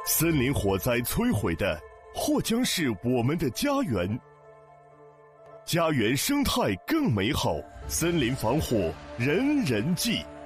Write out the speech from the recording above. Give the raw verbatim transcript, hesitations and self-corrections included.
森林火灾摧毁的或将是我们的家园，家园生态更美好。森林防火人人记。